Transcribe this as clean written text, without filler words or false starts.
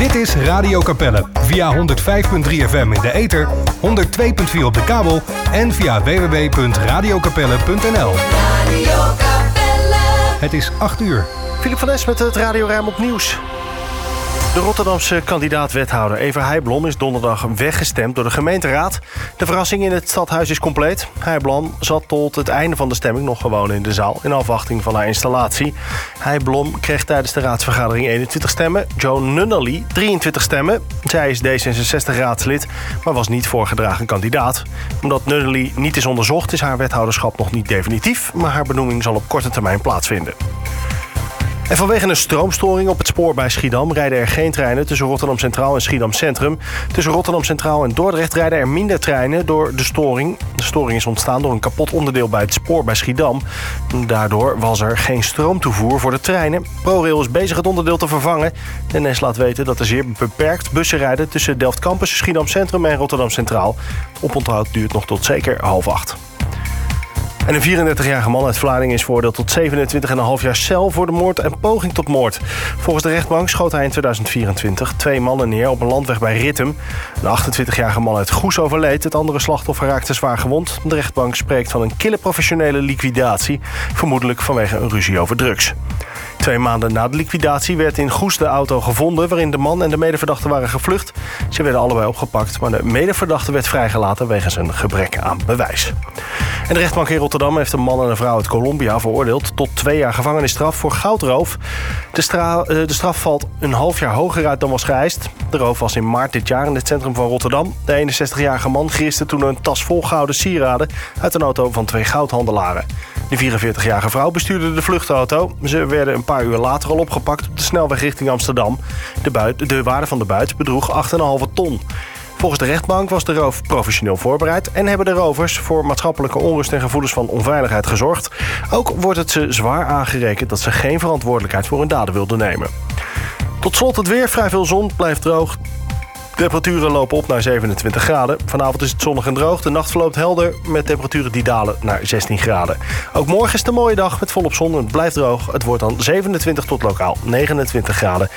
Dit is Radio Capelle via 105.3 FM in de ether, 102.4 op de kabel en via www.radiocapelle.nl. Radio Capelle. Het is 8 uur. Philip van Es met het Radioruim op nieuws. De Rotterdamse kandidaat-wethouder Eva Heijblom is donderdag weggestemd door de gemeenteraad. De verrassing in het stadhuis is compleet. Heijblom zat tot het einde van de stemming nog gewoon in de zaal in afwachting van haar installatie. Heijblom kreeg tijdens de raadsvergadering 21 stemmen. Joan Nunnally 23 stemmen. Zij is D66-raadslid, maar was niet voorgedragen kandidaat. Omdat Nunnally niet is onderzocht, is haar wethouderschap nog niet definitief, maar haar benoeming zal op korte termijn plaatsvinden. En vanwege een stroomstoring op het spoor bij Schiedam rijden er geen treinen tussen Rotterdam Centraal en Schiedam Centrum. Tussen Rotterdam Centraal en Dordrecht rijden er minder treinen door de storing. De storing is ontstaan door een kapot onderdeel bij het spoor bij Schiedam. Daardoor was er geen stroomtoevoer voor de treinen. ProRail is bezig het onderdeel te vervangen. De NS laat weten dat er zeer beperkt bussen rijden tussen Delft Campus, Schiedam Centrum en Rotterdam Centraal. Oponthoud duurt nog tot zeker 7:30. En een 34-jarige man uit Vlaardingen is veroordeeld tot 27,5 jaar cel voor de moord en poging tot moord. Volgens de rechtbank schoot hij in 2024 2 mannen neer op een landweg bij Rittem. De 28-jarige man uit Goes overleed. Het andere slachtoffer raakte zwaar gewond. De rechtbank spreekt van een kille professionele liquidatie, vermoedelijk vanwege een ruzie over drugs. 2 maanden na de liquidatie werd in Goes de auto gevonden waarin de man en de medeverdachte waren gevlucht. Ze werden allebei opgepakt, maar de medeverdachte werd vrijgelaten wegens een gebrek aan bewijs. En de rechtbank in Rotterdam heeft een man en een vrouw uit Colombia veroordeeld tot 2 jaar gevangenisstraf voor goudroof. De straf valt een half jaar hoger uit dan was geëist. De roof was in maart dit jaar in het centrum van Rotterdam. De 61-jarige man griste toen een tas vol gouden sieraden uit een auto van 2 goudhandelaren. De 44-jarige vrouw bestuurde de vluchtauto. Ze werden een paar uur later al opgepakt op de snelweg richting Amsterdam. De waarde van de buit bedroeg 8,5 ton. Volgens de rechtbank was de roof professioneel voorbereid en hebben de rovers voor maatschappelijke onrust en gevoelens van onveiligheid gezorgd. Ook wordt het ze zwaar aangerekend dat ze geen verantwoordelijkheid voor hun daden wilden nemen. Tot slot het weer. Vrij veel zon, blijft droog. Temperaturen lopen op naar 27 graden. Vanavond is het zonnig en droog. De nacht verloopt helder met temperaturen die dalen naar 16 graden. Ook morgen is het een mooie dag met volop zon. Het blijft droog. Het wordt dan 27 tot lokaal 29 graden.